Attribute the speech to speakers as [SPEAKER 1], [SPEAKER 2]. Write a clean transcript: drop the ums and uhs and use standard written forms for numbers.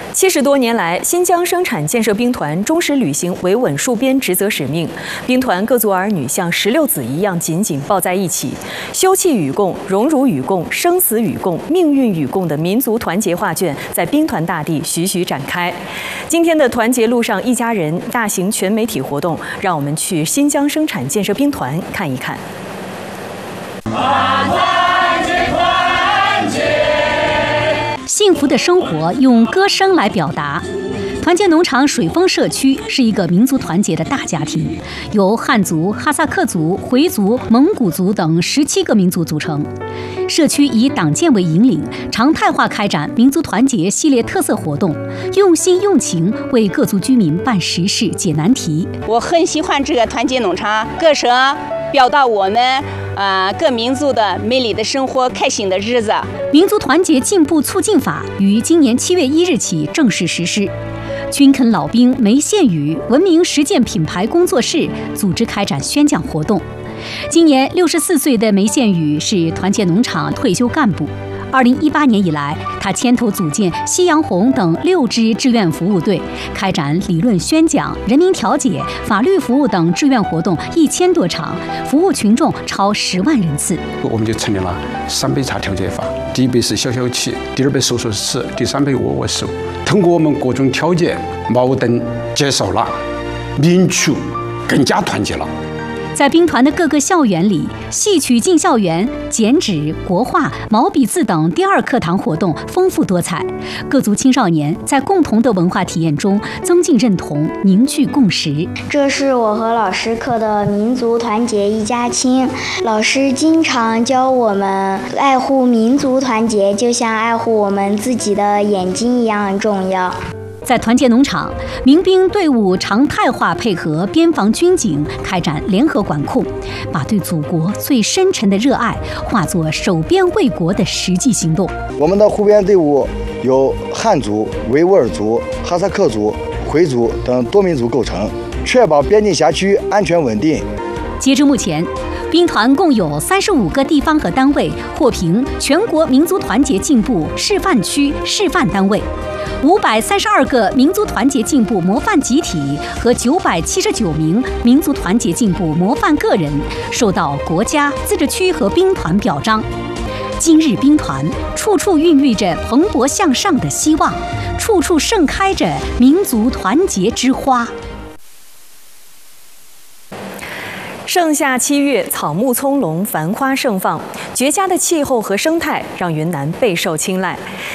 [SPEAKER 1] 70多年来，新疆生产建设兵团忠实履行维稳戍边职责使命。兵团各族儿女像16子一样紧紧抱在一起，休戚与共、荣辱与共、生死与共、命运与共的民族团结画卷在兵团大地徐徐展开。今天的团结路上一家人大型全媒体活动，让我们去新疆生产建设兵团看一看。
[SPEAKER 2] 幸福的生活用歌声来表达。团结农场水丰社区是一个民族团结的大家庭，由汉族、哈萨克族、回族、蒙古族等17个民族组成。社区以党建为引领，常态化开展民族团结系列特色活动，用心用情为各族居民办实事、解难题。
[SPEAKER 3] 我很喜欢这个团结农场歌声，表达我们各民族的美丽的生活、开心的日子。
[SPEAKER 2] 民族团结进步促进法于今年7月1日起正式实施。军垦老兵梅县语文明实践品牌工作室组织开展宣讲活动。今年64岁的梅县语是团结农场退休干部。2018年以来，他牵头组建夕阳红等6支志愿服务队，开展理论宣讲、人民调解、法律服务等志愿活动1000多场，服务群众超10万人次。
[SPEAKER 4] 我们就成立了3杯茶调解法，第1杯是消消气，第2杯说说事，第3杯握握手。通过我们各种调解，矛盾接受了，民族更加团结了。
[SPEAKER 2] 在兵团的各个校园里，戏曲进校园、剪纸、国画、毛笔字等第2课堂活动丰富多彩。各族青少年在共同的文化体验中增进认同，凝聚共识。
[SPEAKER 5] 这是我和老师课的民族团结一家亲。老师经常教我们爱护民族团结，就像爱护我们自己的眼睛一样重要。
[SPEAKER 2] 在团结农场，民兵队伍常态化配合边防军警，开展联合管控，把对祖国最深沉的热爱化作守边卫国的实际行动。
[SPEAKER 6] 我们的护边队伍由汉族、维吾尔族、哈萨克族、回族等多民族构成，确保边境辖区安全稳定。
[SPEAKER 2] 截至目前，兵团共有35个地方和单位获评全国民族团结进步示范区示范单位，532个民族团结进步模范集体和979名民族团结进步模范个人受到国家、自治区和兵团表彰。今日兵团处处孕育着蓬勃向上的希望，处处盛开着民族团结之花。
[SPEAKER 1] 盛夏7月，草木葱茏，繁花盛放，绝佳的气候和生态让云南备受青睐。